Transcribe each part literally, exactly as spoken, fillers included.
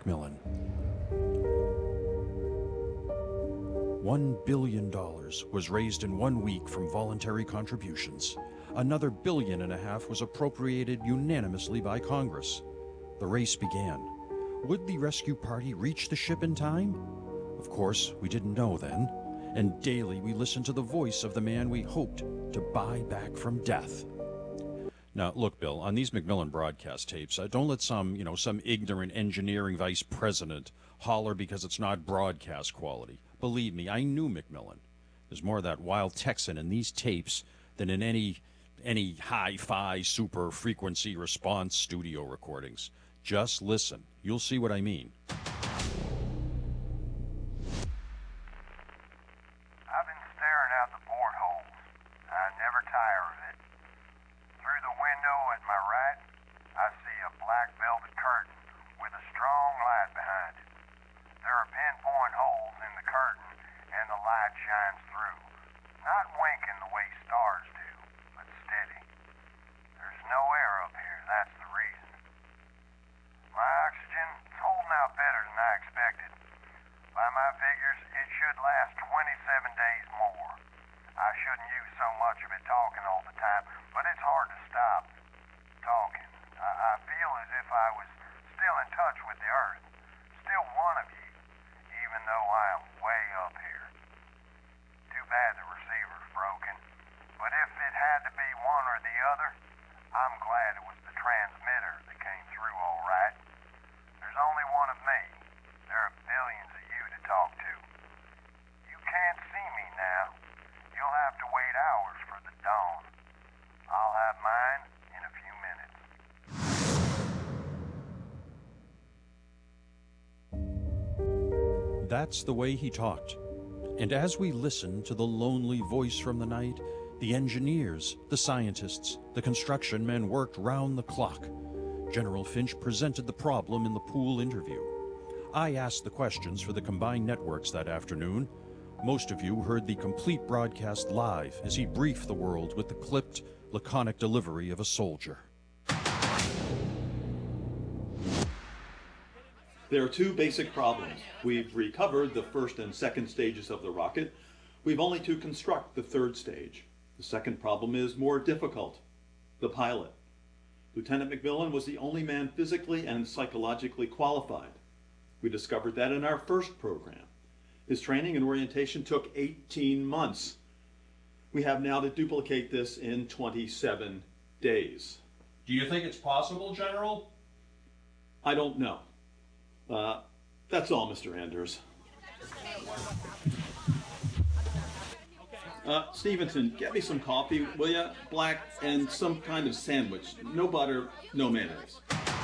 McMillan. One billion dollars was raised in one week from voluntary contributions. Another billion and a half was appropriated unanimously by Congress. The race began. Would the rescue party reach the ship in time? Of course, we didn't know then. And daily we listened to the voice of the man we hoped to buy back from death. Now, look, Bill, on these McMillan broadcast tapes, uh, don't let some, you know, some ignorant engineering vice president holler because it's not broadcast quality. Believe me, I knew McMillan. There's more of that wild Texan in these tapes than in any any hi-fi super frequency response studio recordings. Just listen. You'll see what I mean. I've been staring out the portholes. I never tire of it. Through the window at my right, I see a black velvet curtain with a strong light behind it. There are pinpoint holes in the curtain, and the light shines through. Not winking the way stars do, but steady. There's no air up here, that's the reason. My oxygen's holding out better than I expected. By my figures, it should last twenty-seven days more. I shouldn't use so much of it talking all the time, but it's hard to stop talking. I, I feel as if I was still in touch with the earth, still one of you, even though I am way up here. Too bad the receiver's broken, but if it had to be one or the other, I'm glad it was the transmitter that came through all right. There's only one of me. There are billions of you to talk to. You can't see me now. You'll have to wait hours for the dawn. I'll have mine in a few minutes. That's the way he talked. And as we listened to the lonely voice from the night, the engineers, the scientists, the construction men worked round the clock. General Finch presented the problem in the pool interview. I asked the questions for the combined networks that afternoon. Most of you heard the complete broadcast live as he briefed the world with the clipped, laconic delivery of a soldier. There are two basic problems. We've recovered the first and second stages of the rocket. We've only to construct the third stage. The second problem is more difficult: the pilot. Lieutenant McMillan was the only man physically and psychologically qualified. We discovered that in our first program. His training and orientation took eighteen months. We have now to duplicate this in twenty-seven days. Do you think it's possible, General? I don't know. Uh, that's all, Mister Anders. Uh, Stevenson, get me some coffee, will ya? Black, and some kind of sandwich. No butter, no mayonnaise.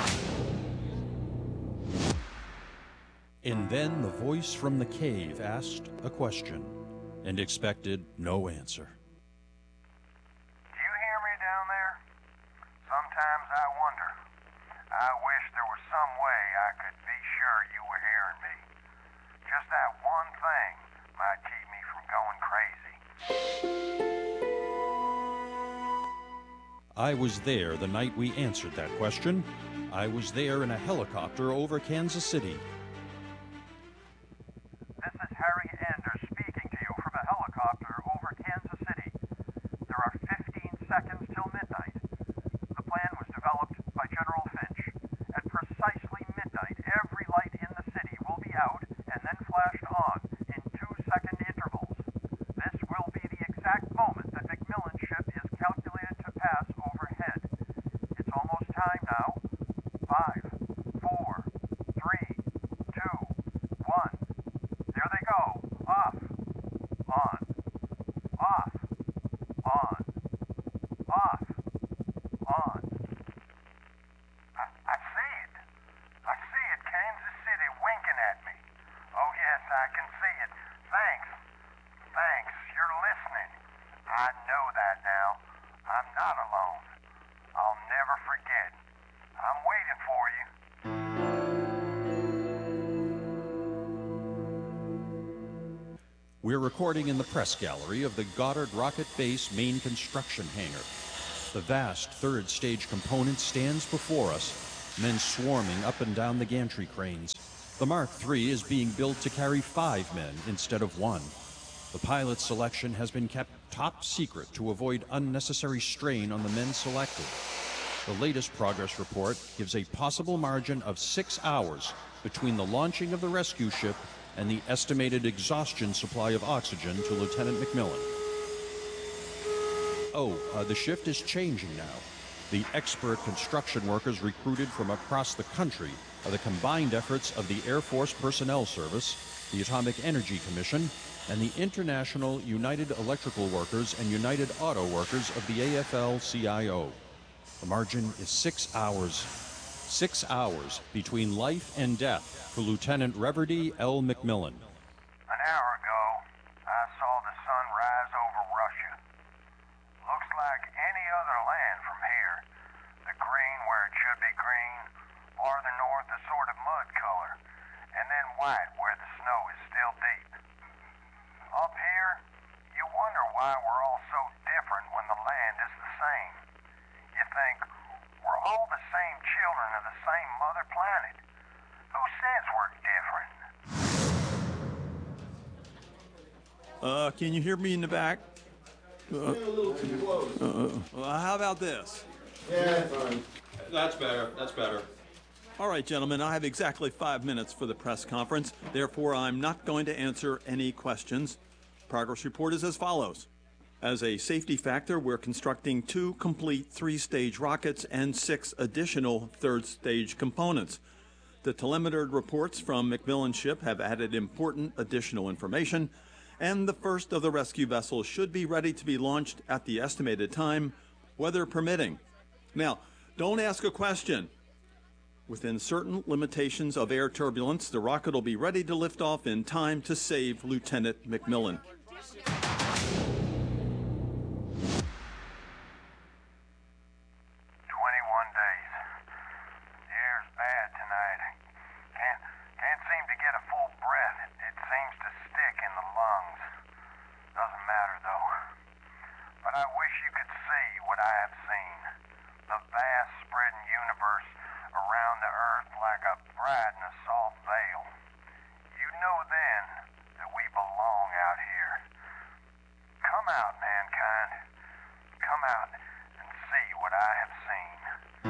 And then the voice from the cave asked a question and expected no answer. Do you hear me down there? Sometimes I wonder. I wish there was some way I could be sure you were hearing me. Just that one thing might keep me from going crazy. I was there the night we answered that question. I was there in a helicopter over Kansas City. This is Harry Anders speaking to you from a helicopter over Kansas City. There are fifteen seconds till midnight. The plan was developed by General Finch. At precisely midnight, every light in the city will be out and then flashed on in two-second intervals. This will be the exact moment that McMillan's ship is calculated to pass overhead. It's almost time now. Five, four, three, two, one. There they go. Off. On. Off. On. Off. On. I, I see it. I see it. Kansas City winking at me. Oh, yes, I can see it. Thanks. Thanks. You're listening. I know that now. I'm not alone. I'll never forget. I'm waiting for you. We're recording in the press gallery of the Goddard Rocket Base main construction hangar. The vast third stage component stands before us, men swarming up and down the gantry cranes. The Mark three is being built to carry five men instead of one. The pilot selection has been kept top secret to avoid unnecessary strain on the men selected. The latest progress report gives a possible margin of six hours between the launching of the rescue ship and the estimated exhaustion supply of oxygen to Lieutenant McMillan. Oh, uh, the shift is changing now. The expert construction workers recruited from across the country are the combined efforts of the Air Force Personnel Service, the Atomic Energy Commission, and the International United Electrical Workers and United Auto Workers of the A F L C I O. The margin is six hours. Six hours between life and death for Lieutenant Reverdy L. McMillan. An hour ago, I saw the sun rise over Russia. Looks like any other land from here. The green where it should be green, farther north a sort of mud color, and then white where the snow is still deep. Up here, you wonder why we're all so different when the land is the same. You think, we're all the same children of the same mother planet. Who says we're different? Uh, can you hear me in the back? Uh, a little too close. uh, uh, how about this? Yeah, fine. That's better. That's better. All right, gentlemen, I have exactly five minutes for the press conference. Therefore, I'm not going to answer any questions. Progress report is as follows. As a safety factor, we're constructing two complete three-stage rockets and six additional third-stage components. The telemetered reports from McMillan ship have added important additional information, and the first of the rescue vessels should be ready to be launched at the estimated time, weather permitting. Now, don't ask a question. Within certain limitations of air turbulence, the rocket will be ready to lift off in time to save Lieutenant McMillan. twenty-one days. The air's bad tonight. Can't, can't seem to get a full breath. It, it seems to stick in the lungs. Doesn't matter, though. But I wish you could see what I have seen. The vast spreading universe around the earth like a bright and a soft veil. You know then that we belong out here. Come out, mankind. Come out and see what I have seen.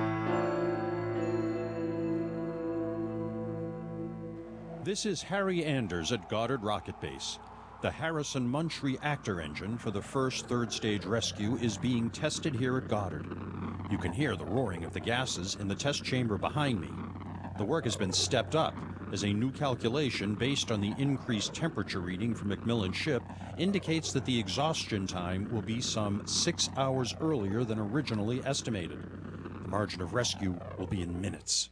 This is Harry Anders at Goddard Rocket Base. The Harrison Munch reactor engine for the first third-stage rescue is being tested here at Goddard. You can hear the roaring of the gases in the test chamber behind me. The work has been stepped up as a new calculation based on the increased temperature reading from McMillan's ship indicates that the exhaustion time will be some six hours earlier than originally estimated. The margin of rescue will be in minutes.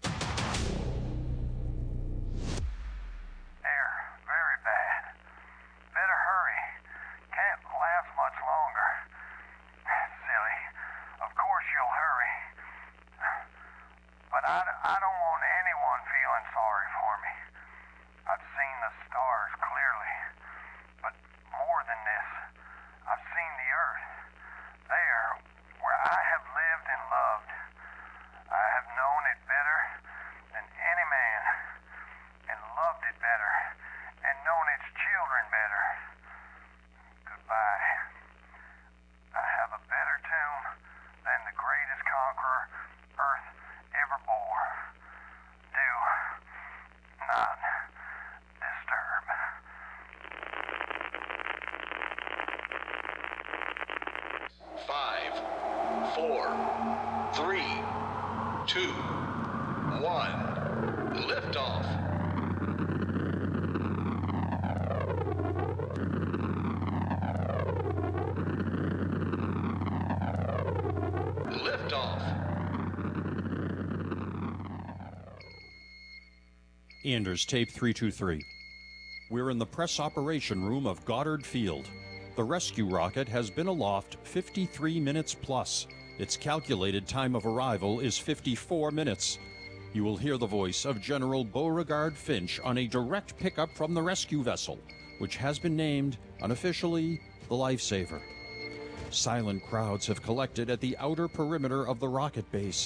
Anders, tape three two three. We're in the press operation room of Goddard Field. The rescue rocket has been aloft fifty-three minutes plus. Its calculated time of arrival is fifty-four minutes. You will hear the voice of General Beauregard Finch on a direct pickup from the rescue vessel, which has been named, unofficially, the Lifesaver. Silent crowds have collected at the outer perimeter of the rocket base.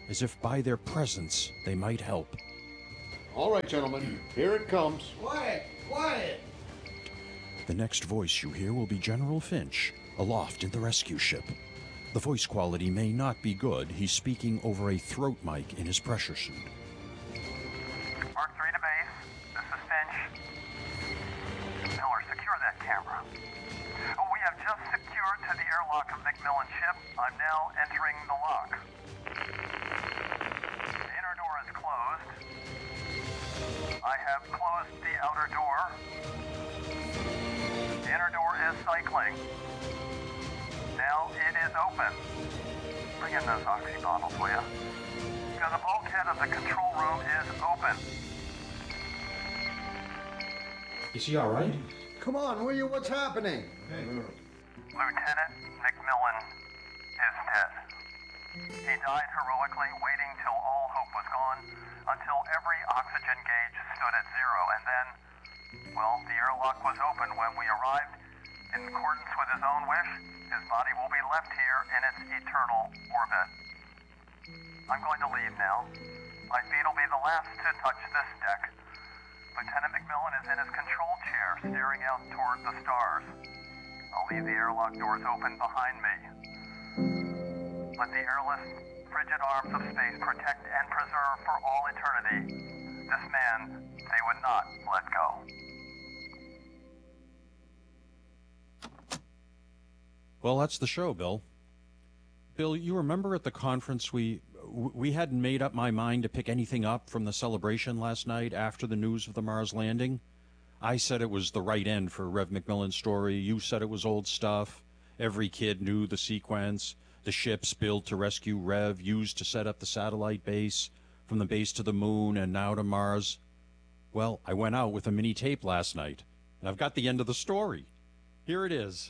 as if by their presence they might help. All right, gentlemen, here it comes. Quiet! Quiet! The next voice you hear will be General Finch, aloft in the rescue ship. The voice quality may not be good. He's speaking over a throat mic in his pressure suit. Mark three to base. This is Finch. Miller, secure that camera. Oh, we have just secured to the airlock of McMillan ship. I'm now entering the lock. The inner door is closed. I have closed the outer door. The inner door is cycling. Now it is open. Bring in those oxy bottles, will ya? Because the bulkhead of the control room is open. Is he all right? Come on, will you? What's happening? Lieutenant McMillan is dead. He died heroically, waiting till all hope was gone, until every oxygen gauge stood at zero, and then, well, the airlock was open when we arrived. In accordance with his own wish, his body will be left here in its eternal orbit. I'm going to leave now. My feet will be the last to touch this deck. Lieutenant McMillan is in his control chair, staring out toward the stars. I'll leave the airlock doors open behind me. Let the airless, frigid arms of space protect and preserve for all eternity this man they would not let go. Well, that's the show, Bill. Bill, you remember at the conference we we hadn't made up my mind to pick anything up from the celebration last night after the news of the Mars landing? I said it was the right end for Rev McMillan's story. You said it was old stuff. Every kid knew the sequence. The ships built to rescue Rev, used to set up the satellite base, from the base to the moon and now to Mars. Well, I went out with a mini tape last night, and I've got the end of the story. Here it is.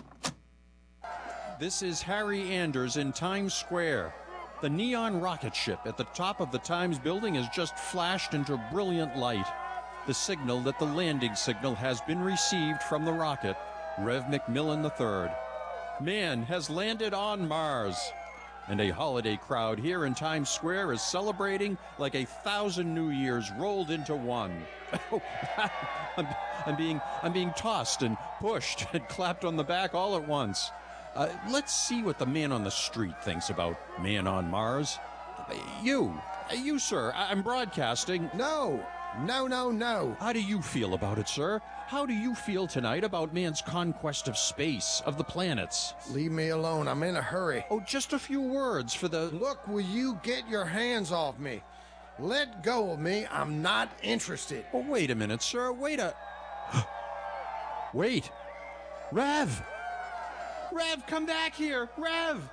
This is Harry Anders in Times Square. The neon rocket ship at the top of the Times building has just flashed into brilliant light. The signal that the landing signal has been received from the rocket, Rev McMillan the third. Man has landed on Mars. And a holiday crowd here in Times Square is celebrating like a thousand New Years rolled into one. I'm, I'm being I'm being tossed and pushed and clapped on the back all at once. Uh, let's see what the man on the street thinks about Man on Mars. Uh, you, uh, you, sir, I- I'm broadcasting. No! No, no, no! How do you feel about it, sir? How do you feel tonight about man's conquest of space, of the planets? Leave me alone. I'm in a hurry. Oh, just a few words for the... Look, will you get your hands off me? Let go of me. I'm not interested. Oh, wait a minute, sir. Wait a... Wait. Rev! Rev, come back here! Rev!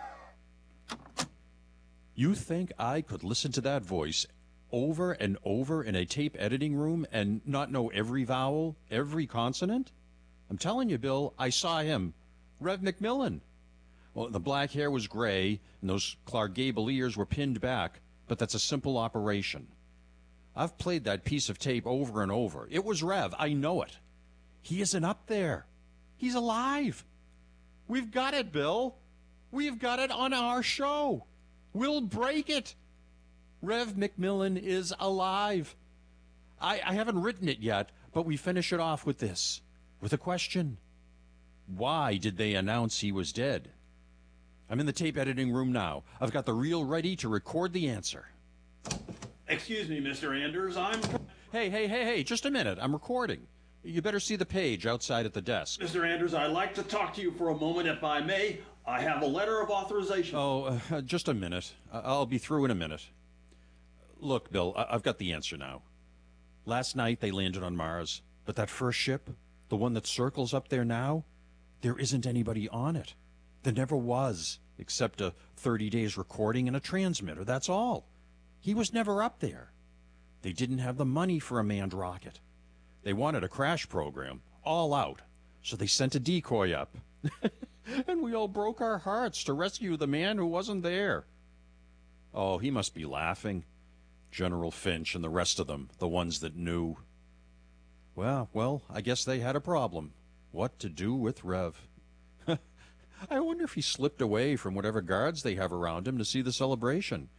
You think I could listen to that voice over and over in a tape editing room and not know every vowel, every consonant? I'm telling you, Bill, I saw him. Rev McMillan. Well, the black hair was gray, and those Clark Gable ears were pinned back, but that's a simple operation. I've played that piece of tape over and over. It was Rev. I know it. He isn't up there. He's alive. We've got it, Bill. We've got it on our show. We'll break it. Rev McMillan is alive. I, I haven't written it yet, but we finish it off with this, with a question. Why did they announce he was dead? I'm in the tape editing room now. I've got the reel ready to record the answer. Excuse me, Mister Anders, I'm... Hey, hey, hey, hey, just a minute. I'm recording. You better see the page outside at the desk. Mister Anders, I'd like to talk to you for a moment, if I may. I have a letter of authorization. Oh, uh, just a minute. I- I'll be through in a minute. Look, Bill, I- I've got the answer now. Last night they landed on Mars, but that first ship, the one that circles up there now, there isn't anybody on it. There never was, except a thirty days recording and a transmitter, that's all. He was never up there. They didn't have the money for a manned rocket. They wanted a crash program, all out, so they sent a decoy up. And we all broke our hearts to rescue the man who wasn't there. Oh, he must be laughing. General Finch and the rest of them, the ones that knew. Well, well, I guess they had a problem. What to do with Rev? I wonder if he slipped away from whatever guards they have around him to see the celebration.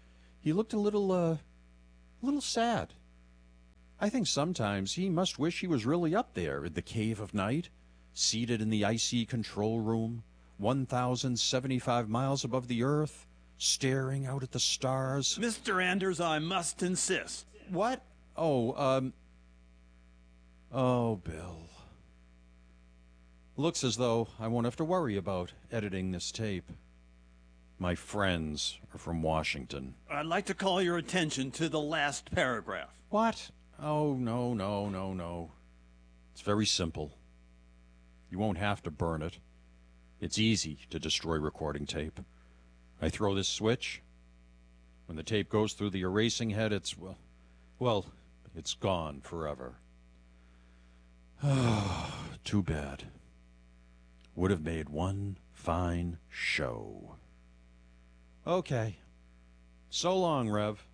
He looked a little, uh, a little sad. I think sometimes he must wish he was really up there in the cave of night, seated in the icy control room, one thousand seventy-five miles above the earth, staring out at the stars. Mister Anders, I must insist. What? Oh, um... Oh, Bill. Looks as though I won't have to worry about editing this tape. My friends are from Washington. I'd like to call your attention to the last paragraph. What? Oh, no, no, no, no. It's very simple. You won't have to burn it. It's easy to destroy recording tape. I throw this switch. When the tape goes through the erasing head, it's, well, well, it's gone forever. Too bad. Would have made one fine show. Okay. So long, Rev.